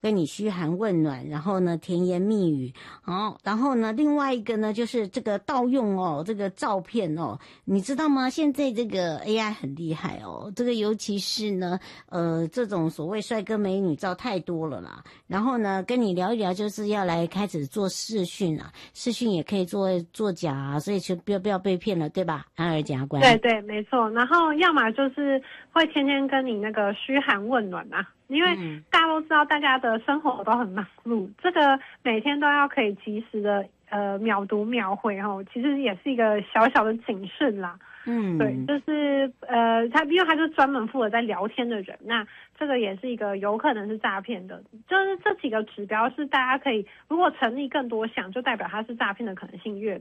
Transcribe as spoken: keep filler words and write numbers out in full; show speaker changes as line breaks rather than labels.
跟你嘘寒问暖，然后呢甜言蜜语，哦，然后呢另外一个呢就是这个盗用哦这个照片哦，你知道吗？现在这个 A I 很厉害哦，这个尤其是呢呃这种所谓帅哥美女照太多了啦，然后呢跟你聊一聊就是要来开始做视讯啊，视讯也可以做做假啊，所以就不要不要被骗了，对吧？安尔检察官。
对对，没错。然后要么就是会天天跟你那个嘘寒问暖啊，因为大家都知道大家的生活都很忙碌，这个每天都要可以及时的呃秒读秒回哦，其实也是一个小小的警示啦。
嗯，
对，就是呃，他因为他就专门负责在聊天的人，那这个也是一个有可能是诈骗的，就是这几个指标是大家可以如果成立更多项，就代表它是诈骗的可能性越